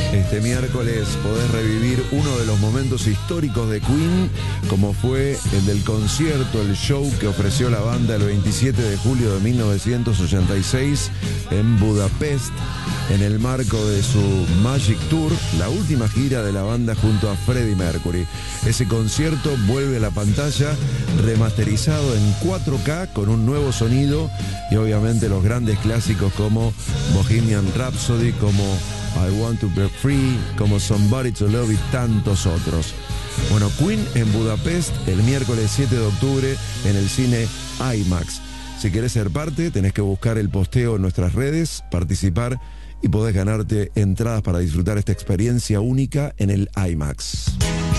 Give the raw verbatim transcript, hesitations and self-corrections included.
Este miércoles podés revivir uno de los momentos históricos de Queen, como fue el del concierto, el show que ofreció la banda el veintisiete de julio de mil novecientos ochenta y seis en Budapest, en el marco de su Magic Tour, la última gira de la banda junto a Freddie Mercury. Ese concierto vuelve a la pantalla remasterizado en cuatro K con un nuevo sonido y obviamente los grandes clásicos como Bohemian Rhapsody, como I Want to Be Free, como Somebody to Love y tantos otros. Bueno, Queen en Budapest el miércoles siete de octubre en el cine IMAX. Si querés ser parte, tenés que buscar el posteo en nuestras redes, participar y podés ganarte entradas para disfrutar esta experiencia única en el IMAX.